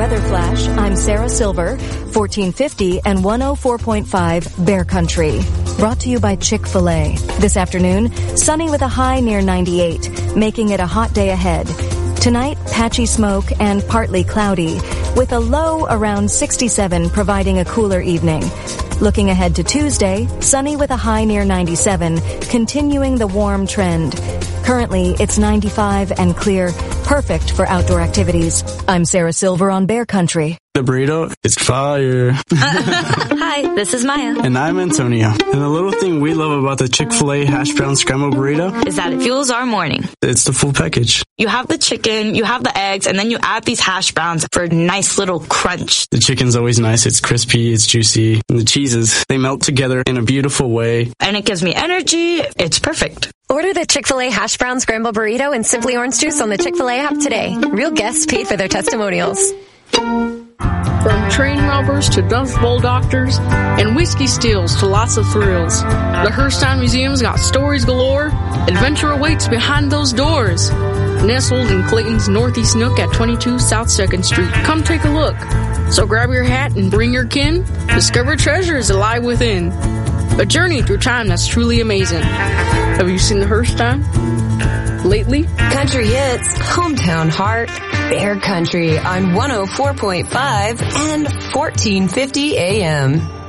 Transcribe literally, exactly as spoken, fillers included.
Weather Flash, I'm Sarah Silver, fourteen fifty and one oh four point five Bear Country. Brought to you by Chick-fil-A. This afternoon, sunny with a high near ninety-eight, making it a hot day ahead. Tonight, patchy smoke and partly cloudy, with a low around sixty-seven, providing a cooler evening. Looking ahead to Tuesday, sunny with a high near ninety-seven, continuing the warm trend. Currently, it's ninety-five and clear, perfect for outdoor activities. I'm Sarah Silver on Bear Country. The burrito is fire. Hi, this is Maya. And I'm Antonio. And the little thing we love about the Chick-fil-A hash brown scrambled burrito is that it fuels our morning. It's the full package. You have the chicken, you have the eggs, and then you add these hash browns for a nice little crunch. The chicken's always nice. It's crispy, it's juicy. And the cheeses, they melt together in a beautiful way. And it gives me energy. It's perfect. Order the Chick-fil-A hash brown scrambled burrito and Simply Orange Juice on the Chick-fil-A app today. Real guests paid for their testimonials. From train robbers to Dust Bowl doctors and whiskey steals to lots of thrills, the Hearthstone Museum's got stories galore. Adventure awaits behind those doors. Nestled in Clayton's Northeast Nook at twenty-two South second Street. Come take a look. So grab your hat and bring your kin. Discover treasures alive within. A journey through time that's truly amazing. Have you seen the Hearthstone lately? Country hits, hometown heart, Bear Country on one oh four point five and fourteen fifty A M.